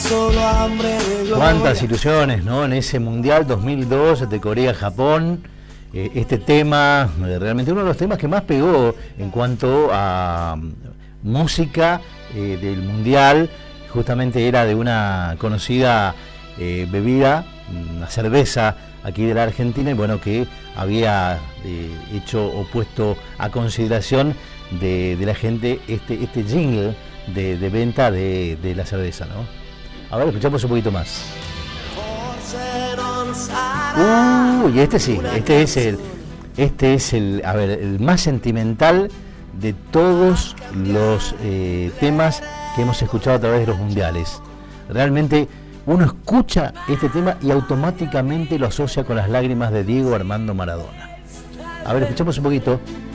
solo hambre de gloria. Cuántas ilusiones, ¿no? En ese Mundial 2002 de Corea-Japón. Este tema, realmente uno de los temas que más pegó en cuanto a música del Mundial, justamente era de una conocida bebida, una cerveza aquí de la Argentina, y bueno, que había hecho o puesto a consideración de la gente este jingle de venta de la cerveza, ¿no? A ver, escuchamos un poquito más. Y este sí, este es el, a ver, el más sentimental de todos los temas que hemos escuchado a través de los mundiales. Realmente uno escucha este tema y automáticamente lo asocia con las lágrimas de Diego Armando Maradona. A ver, escuchamos un poquito.